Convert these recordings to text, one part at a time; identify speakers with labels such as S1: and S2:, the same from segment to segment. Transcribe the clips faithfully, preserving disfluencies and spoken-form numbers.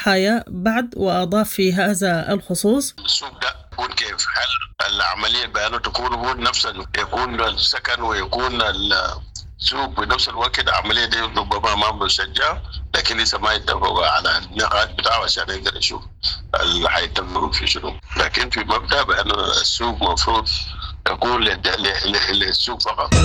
S1: الضحايا بعد. وأضاف في هذا الخصوص:
S2: السوق ده يكون كيف؟ هل العملية بأنه تكون هو نفسه يكون السكن ويكون السوق بنفس الوقت؟ العملية دي ربما ما بشجع، لكن لسه ما يتفقوا على النقاط بتاعه عشان يقدر يشوف اللي حيتفقوا في شنو. لكن في مبدأ بأنه السوق مفروض يكون للسوق فقط.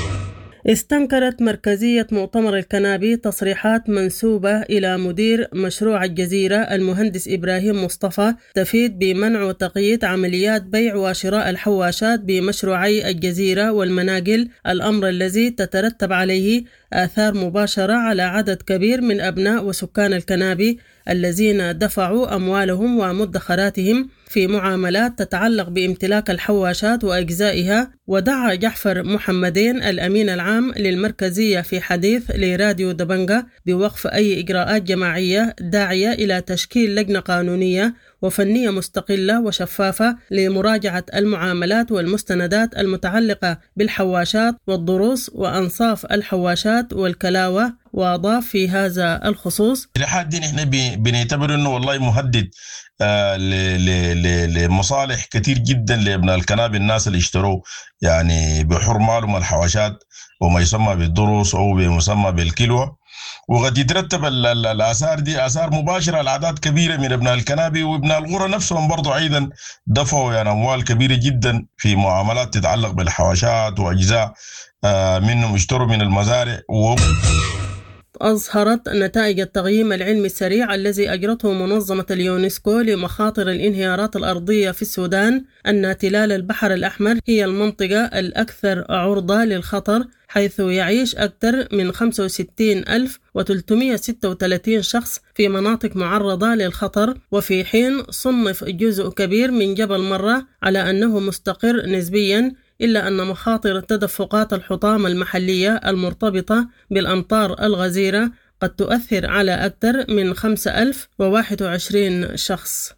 S1: استنكرت مركزية مؤتمر الكنابي تصريحات منسوبة إلى مدير مشروع الجزيرة المهندس إبراهيم مصطفى تفيد بمنع وتقييد عمليات بيع وشراء الحواشات بمشروعي الجزيرة والمناقل، الأمر الذي تترتب عليه آثار مباشرة على عدد كبير من أبناء وسكان الكنابي الذين دفعوا أموالهم ومدخراتهم في معاملات تتعلق بامتلاك الحواشات وأجزائها. ودعا جعفر محمدين الأمين العام للمركزية في حديث لراديو دبنجة بوقف أي إجراءات جماعية، داعية إلى تشكيل لجنة قانونية وفنية مستقلة وشفافة لمراجعة المعاملات والمستندات المتعلقة بالحواشات والضروس وأنصاف الحواشات والكلاوة. وأضاف في هذا الخصوص:
S3: لحد نحن بنعتبر أنه والله مهدد آه لمصالح كتير جدا لابناء الكنابي، الناس اللي اشتروا يعني بحر مالهم الحواشات وما يسمى بالضروس أو بمسمى بالكلوة، وقد يترتب الآثار دي آثار مباشرة على أعداد كبيرة من ابناء الكنابي وابناء الغرة نفسهم برضو أيضا دفعوا يعني أموال كبيرة جدا في معاملات تتعلق بالحواشات وأجزاء آه منهم اشتروا من المزارع. و
S1: أظهرت نتائج التقييم العلمي السريع الذي أجرته منظمة اليونسكو لمخاطر الانهيارات الأرضية في السودان أن تلال البحر الأحمر هي المنطقة الأكثر عرضة للخطر، حيث يعيش أكثر من خمسة وستين ألف وثلاثمئة وستة وثلاثين شخص في مناطق معرضة للخطر، وفي حين صنف جزء كبير من جبل مرة على أنه مستقر نسبياً، إلا أن مخاطر تدفقات الحطام المحلية المرتبطة بالأمطار الغزيرة قد تؤثر على أكثر من خمسة آلاف وواحد وعشرين شخص.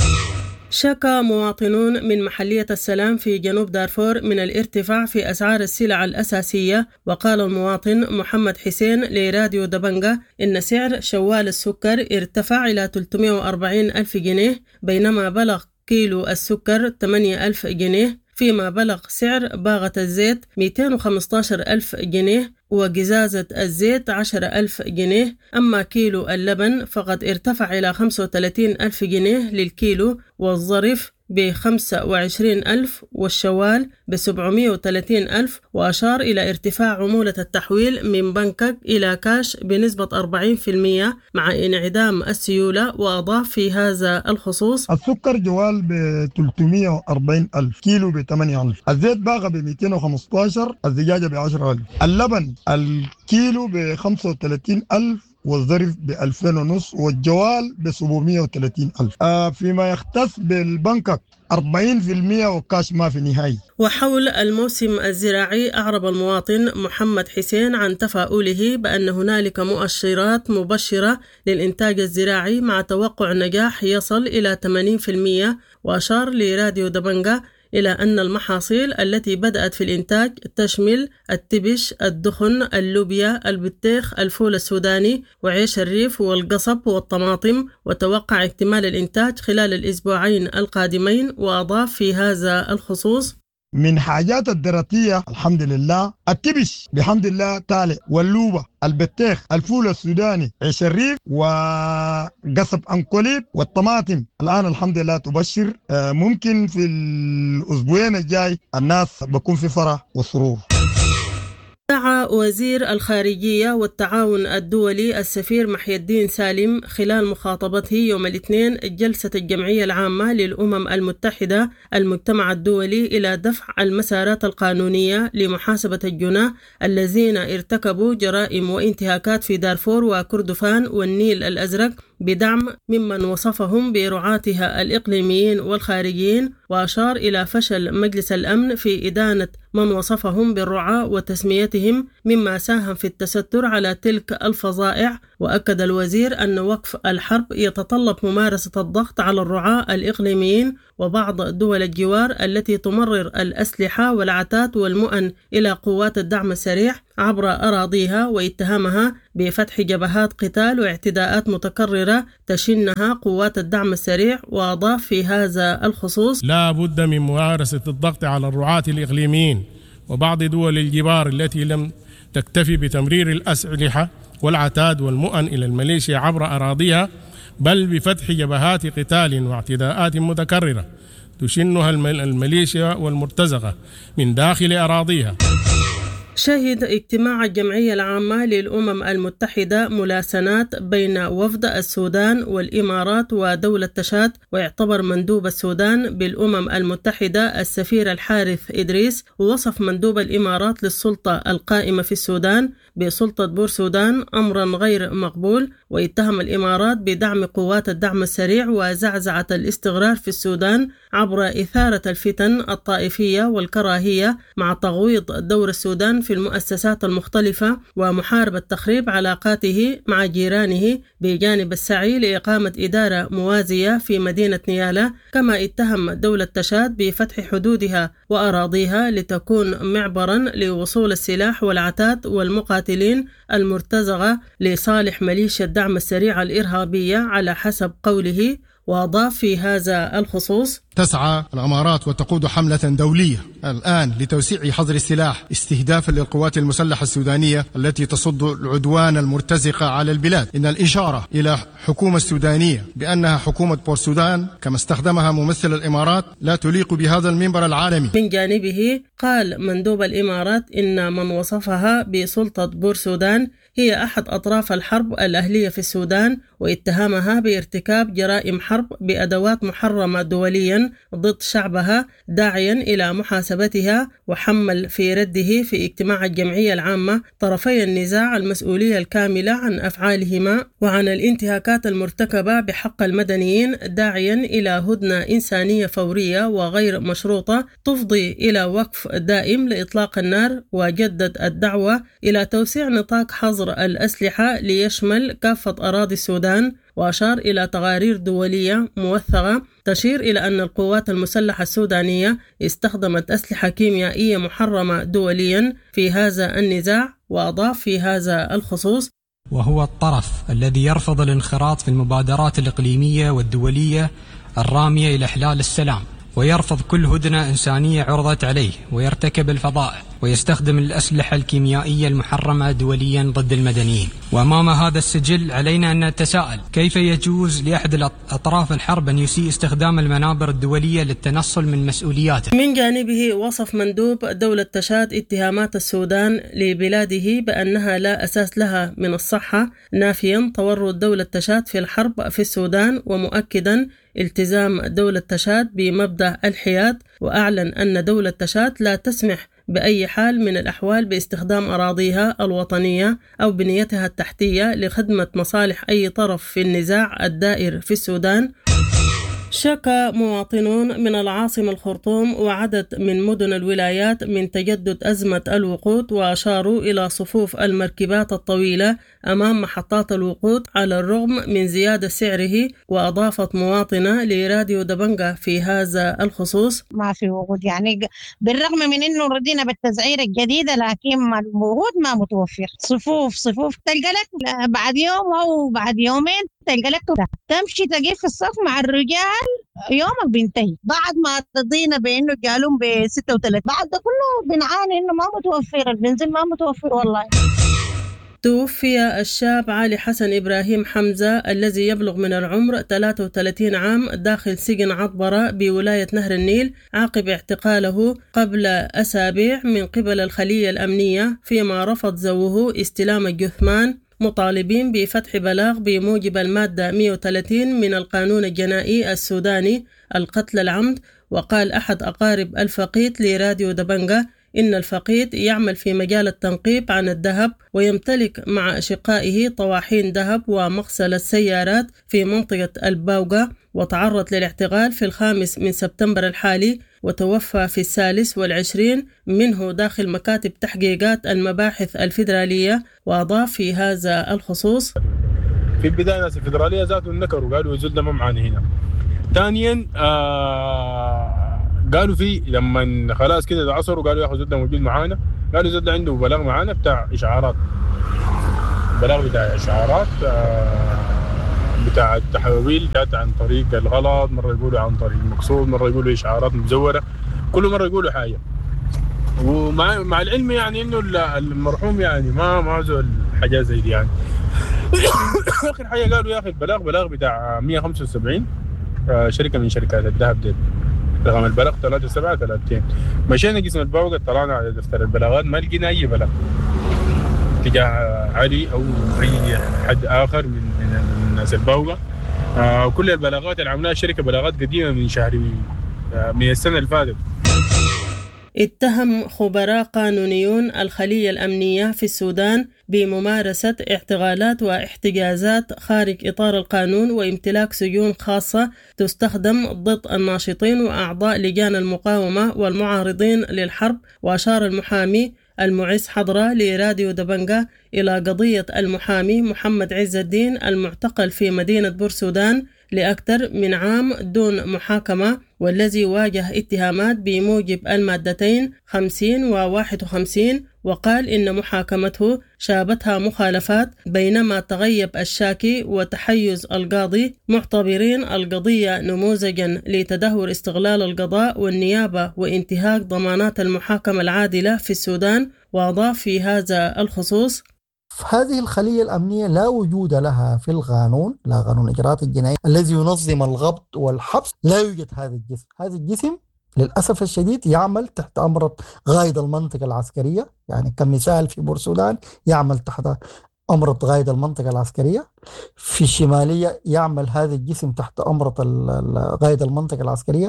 S1: شكى مواطنون من محلية السلام في جنوب دارفور من الارتفاع في أسعار السلع الأساسية، وقال المواطن محمد حسين لراديو دبنجة إن سعر شوال السكر ارتفع إلى ثلاثمئة وأربعين ألف جنيه، بينما بلغ كيلو السكر ثمانية ألف جنيه، فيما بلغ سعر باغة الزيت مئتين وخمسة عشر ألف جنيه وجزازة الزيت عشرة ألف جنيه. أما كيلو اللبن فقد ارتفع إلى خمسة وثلاثين ألف جنيه للكيلو، والظرف بخمسة وعشرين ألف والشوال بسبعمئة وثلاثين ألف. وأشار إلى ارتفاع عمولة التحويل من بنكك إلى كاش بنسبة أربعين بالمئة مع انعدام السيولة. وأضاف في هذا الخصوص:
S4: السكر جوال ب ثلاثمئة وأربعين ألف، كيلو ب ثمانية ألف، الزيت باغة ب مئتين وخمسة عشر، الزجاجة ب عشرة ألف، اللبن الكيلو ب خمسة وثلاثين ألف والظرف بألفين ونص، والجوال بسبعمئة وثلاثين ألف. آه فيما يختص بالبنكك أربعين بالمئة وكاش ما في نهاية.
S1: وحول الموسم الزراعي أعرب المواطن محمد حسين عن تفاؤله بأن هنالك مؤشرات مبشرة للإنتاج الزراعي مع توقع نجاح يصل إلى ثمانين بالمئة. وأشار لراديو دبنجة إلى أن المحاصيل التي بدأت في الإنتاج تشمل التبش، الدخن، اللوبيا، البطيخ، الفول السوداني، وعيش الريف والقصب والطماطم، وتوقع اكتمال الإنتاج خلال الأسبوعين القادمين. وأضاف في هذا الخصوص:
S4: من حاجات الدراتية الحمد لله التبش بحمد الله تالي، واللوبة، البطيخ، الفول السوداني، عيش الريف، وقصب أنكوليب، والطماطم الآن الحمد لله تبشر. ممكن في الأسبوعين الجاي الناس بكون في فرح وسرور.
S1: دعا وزير الخارجية والتعاون الدولي السفير محي الدين سالم خلال مخاطبته يوم الاثنين جلسة الجمعية العامة للأمم المتحدة المجتمع الدولي إلى دفع المسارات القانونية لمحاسبة الجناه الذين ارتكبوا جرائم وانتهاكات في دارفور وكردفان والنيل الأزرق بدعم ممن وصفهم برعاتها الإقليميين والخارجيين. وأشار إلى فشل مجلس الأمن في إدانة من وصفهم بالرعاة وتسميتهم مما ساهم في التستر على تلك الفظائع. وأكد الوزير أن وقف الحرب يتطلب ممارسة الضغط على الرعاة الإقليميين وبعض دول الجوار التي تمرر الأسلحة والعتاد والمؤن إلى قوات الدعم السريع عبر أراضيها، واتهامها بفتح جبهات قتال واعتداءات متكررة تشنها قوات الدعم السريع. وأضاف في هذا الخصوص:
S5: لا بد من ممارسة الضغط على الرعاة الإقليميين وبعض دول الجوار التي لم تكتفي بتمرير الأسلحة والعتاد والمؤن إلى الميليشيا عبر أراضيها، بل بفتح جبهات قتال واعتداءات متكررة تشنها الميليشيا والمرتزقة من داخل أراضيها.
S1: شهد اجتماع الجمعية العامة للأمم المتحدة ملاسنات بين وفد السودان والإمارات ودولة تشاد، ويعتبر مندوب السودان بالأمم المتحدة السفير الحارث إدريس ووصف مندوب الإمارات للسلطة القائمة في السودان بسلطة بور سودان أمرا غير مقبول، واتهم الإمارات بدعم قوات الدعم السريع وزعزعة الاستقرار في السودان عبر إثارة الفتن الطائفية والكراهية مع تغويض دور السودان في المؤسسات المختلفة ومحاربة تخريب علاقاته مع جيرانه بجانب السعي لإقامة إدارة موازية في مدينة نيالا. كما اتهم دولة تشاد بفتح حدودها وأراضيها لتكون معبرا لوصول السلاح والعتاد والمقاتلين المرتزقة لصالح ميليشيا الدعم السريع الإرهابية على حسب قوله. وأضاف في هذا الخصوص:
S6: تسعى الإمارات وتقود حملة دولية الآن لتوسيع حظر السلاح استهدافا للقوات المسلحة السودانية التي تصد العدوان المرتزقة على البلاد. إن الإشارة إلى حكومة السودانية بأنها حكومة بور سودان كما استخدمها ممثل الإمارات لا تليق بهذا المنبر العالمي.
S1: من جانبه قال مندوب الإمارات إن من وصفها بسلطة بور سودان هي أحد أطراف الحرب الأهلية في السودان، واتهامها بارتكاب جرائم حرب بأدوات محرمة دوليا ضد شعبها، داعيا إلى محاسبتها، وحمل في رده في اجتماع الجمعية العامة طرفي النزاع المسؤولية الكاملة عن أفعالهما وعن الانتهاكات المرتكبة بحق المدنيين، داعيا إلى هدنة إنسانية فورية وغير مشروطة تفضي إلى وقف دائم لإطلاق النار، وجدد الدعوة إلى توسيع نطاق حظر الأسلحة ليشمل كافة أراضي السودان. وأشار إلى تقارير دولية موثقة تشير إلى أن القوات المسلحة السودانية استخدمت أسلحة كيميائية محرمة دوليا في هذا النزاع. وأضاف في هذا الخصوص:
S7: وهو الطرف الذي يرفض الانخراط في المبادرات الإقليمية والدولية الرامية إلى إحلال السلام، ويرفض كل هدنة إنسانية عرضت عليه، ويرتكب الفظائع ويستخدم الأسلحة الكيميائية المحرمة دوليا ضد المدنيين. وأمام هذا السجل علينا أن نتساءل: كيف يجوز لأحد أطراف الحرب أن يسيء استخدام المنابر الدولية للتنصل من مسؤولياته؟
S1: من جانبه وصف مندوب دولة تشاد اتهامات السودان لبلاده بأنها لا أساس لها من الصحة، نافيا تورط دولة تشاد في الحرب في السودان، ومؤكدا التزام دولة تشاد بمبدأ الحياد، وأعلن أن دولة تشاد لا تسمح بأي حال من الأحوال باستخدام أراضيها الوطنية أو بنيتها التحتية لخدمة مصالح أي طرف في النزاع الدائر في السودان. شكى مواطنون من العاصمة الخرطوم وعدد من مدن الولايات من تجدد أزمة الوقود، وأشاروا إلى صفوف المركبات الطويلة أمام محطات الوقود على الرغم من زيادة سعره. وأضافت مواطنة لراديو دبنجة في هذا الخصوص:
S8: ما في وقود، يعني بالرغم من أنه ردينا بالتسعير الجديدة لكن الوقود ما متوفر. صفوف صفوف تلقى لك بعد يوم أو بعد يومين تلقى لك تمشي تقف في الصف مع الرجال يومك بينتهي، بعد ما تضينا بأنه جالهم بستة وثلاثين، بعد ده كله بنعاني إنه ما متوفر البنزين، ما متوفر والله.
S1: توفي الشاب علي حسن إبراهيم حمزة الذي يبلغ من العمر ثلاثة وثلاثين عام داخل سجن عطبرة بولاية نهر النيل عقب اعتقاله قبل أسابيع من قبل الخلية الأمنية، فيما رفض زوجه استلام الجثمان، مطالبين بفتح بلاغ بموجب المادة مئة وثلاثين من القانون الجنائي السوداني القتل العمد. وقال أحد أقارب الفقيد لراديو دبنجة إن الفقيد يعمل في مجال التنقيب عن الذهب، ويمتلك مع أشقائه طواحين ذهب ومغسلة سيارات في منطقة الباوغة، وتعرض للاعتقال في الخامس من سبتمبر الحالي، وتوفى في الثالث والعشرين منه داخل مكاتب تحقيقات المباحث الفيدرالية. وأضاف في هذا الخصوص:
S9: في البداية ناس الفيدرالية ذاتهم نكروا قالوا يزول ده ما معانا هنا. ثانيا آه قالوا في لما خلاص كده عصروا قالوا يا أخي زول ده موجود معانا، قالوا زول ده عنده بلاغ معانا بتاع إشعارات، بلاغ بتاع إشعارات آه بتاع التحويل جات عن طريق الغلط، مرة يقولوا عن طريق المقصود، مرة يقولوا إشعارات مزورة، كل مرة يقولوا حاجة. ومع مع العلم يعني إنه المرحوم يعني ما ما زول حاجة زي دي يعني. آخر حاجة قالوا يا أخي البلاغ بلاغ بتاع مية وخمسة وسبعين شركة من شركات الذهب دي، رقم البلاغ ثلاثة سبعة ثلاثين. مشينا قسم البوقة طلعنا على دفتر البلاغات ما لقينا أي بلاغ تجاه علي أو أي حد آخر من من الناس البوقة. آه كل البلاغات اللي عملناها شركة بلاغات قديمة من شهر آه من السنة اللي فاتت.
S1: اتهم خبراء قانونيون الخلية الأمنية في السودان بممارسة اعتقالات واحتجازات خارج إطار القانون وامتلاك سجون خاصة تستخدم ضد الناشطين وأعضاء لجان المقاومة والمعارضين للحرب. وأشار المحامي المعز حضرة لراديو دبنجة إلى قضية المحامي محمد عز الدين المعتقل في مدينة بورسودان لأكثر من عام دون محاكمة، والذي واجه اتهامات بموجب المادتين خمسين وواحد وخمسين، وقال إن محاكمته شابتها مخالفات، بينما تغيب الشاكي وتحيز القاضي معتبرين القضية نموذجا لتدهور استغلال القضاء والنيابة وانتهاك ضمانات المحاكمة العادلة في السودان. وأضاف في هذا الخصوص:
S10: هذه الخلية الأمنية لا وجود لها في القانون، لا قانون الإجراءات الجنائية الذي ينظم الضبط والحبس، لا يوجد هذا الجسم. هذا الجسم للأسف الشديد يعمل تحت أمر غايد المنطقة العسكرية، يعني كمثال في بورسودان يعمل تحت أمر غايد المنطقة العسكرية، في الشمالية يعمل هذا الجسم تحت أمر غايد المنطقة العسكرية.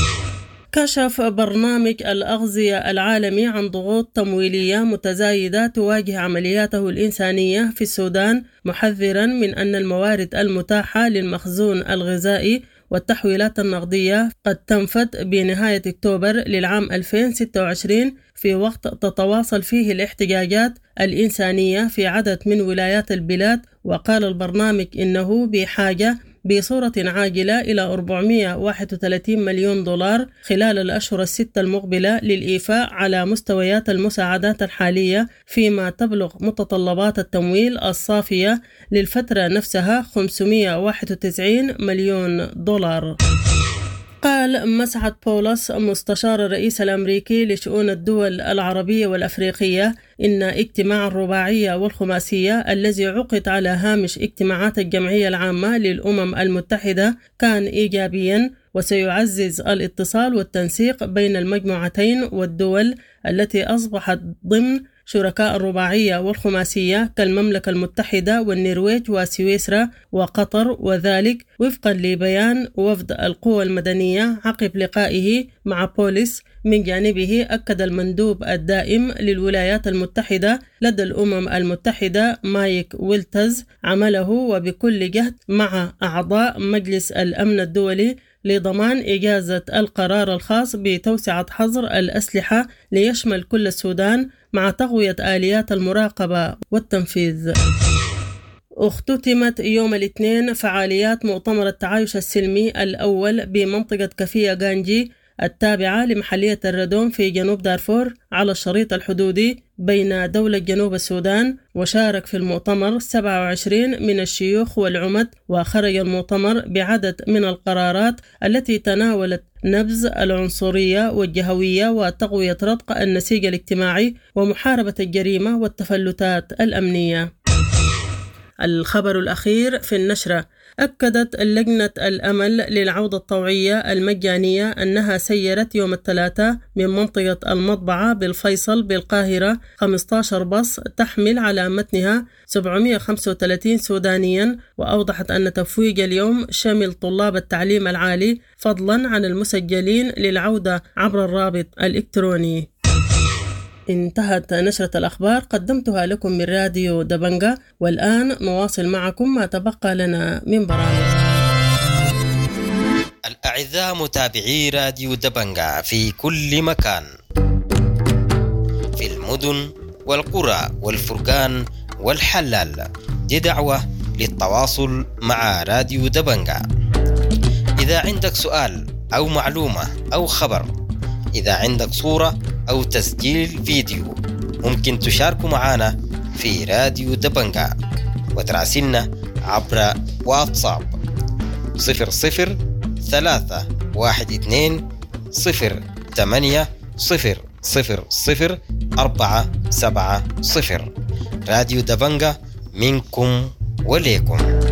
S1: كشف برنامج الأغذية العالمي عن ضغوط تمويلية متزايدة تواجه عملياته الإنسانية في السودان، محذرا من أن الموارد المتاحة للمخزون الغذائي والتحويلات النقدية قد تنفد بنهاية أكتوبر للعام ألفين وستة وعشرين، في وقت تتواصل فيه الاحتجاجات الإنسانية في عدد من ولايات البلاد. وقال البرنامج إنه بحاجة بصورة عاجلة إلى أربعمائة وواحد وثلاثين مليون دولار خلال الأشهر الستة المقبلة للإيفاء على مستويات المساعدات الحالية، فيما تبلغ متطلبات التمويل الصافية للفترة نفسها خمسمائة وواحد وتسعين مليون دولار. قال مسعد بولس مستشار الرئيس الأمريكي لشؤون الدول العربية والأفريقية إن اجتماع الرباعية والخماسية الذي عقد على هامش اجتماعات الجمعية العامة للأمم المتحدة كان إيجابيا، وسيعزز الاتصال والتنسيق بين المجموعتين والدول التي أصبحت ضمن شركاء الرباعية والخماسية كالمملكة المتحدة والنرويج وسويسرا وقطر، وذلك وفقا لبيان وفد القوى المدنية عقب لقائه مع بوليس. من جانبه أكد المندوب الدائم للولايات المتحدة لدى الأمم المتحدة مايك ويلتز عمله وبكل جهد مع أعضاء مجلس الأمن الدولي لضمان إجازة القرار الخاص بتوسعة حظر الأسلحة ليشمل كل السودان مع تقوية آليات المراقبة والتنفيذ. اختتمت يوم الاثنين فعاليات مؤتمر التعايش السلمي الأول بمنطقة كفية غانجي التابعة لمحلية الردوم في جنوب دارفور على الشريط الحدودي بين دولة جنوب السودان. وشارك في المؤتمر سبعة وعشرين من الشيوخ والعمد، وخرج المؤتمر بعدد من القرارات التي تناولت نبذ العنصرية والجهوية وتقوية رتق النسيج الاجتماعي ومحاربة الجريمة والتفلتات الأمنية. الخبر الأخير في النشرة: أكدت لجنة الأمل للعودة الطوعية المجانية أنها سيرت يوم الثلاثاء من منطقة المطبعة بالفيصل بالقاهرة خمسة عشر باص تحمل على متنها سبعمائة وخمسة وثلاثين سودانيا، وأوضحت أن تفويج اليوم شمل طلاب التعليم العالي فضلا عن المسجلين للعودة عبر الرابط الإلكتروني. انتهت نشرة الأخبار قدمتها لكم من راديو دبنجة، والآن نواصل معكم ما تبقى لنا من برامج.
S11: الأعزاء متابعي راديو دبنجة في كل مكان، في المدن والقرى والفرقان والحلال، دي دعوة للتواصل مع راديو دبنجة. إذا عندك سؤال أو معلومة أو خبر، إذا عندك صورة أو تسجيل فيديو، ممكن تشاركوا معنا في راديو دبنجة وتراسلنا عبر واتساب صفر صفر ثلاثة واحد اثنين صفر ثمانية صفر صفر صفر أربعة سبعة صفر. راديو دبنجة منكم وليكم.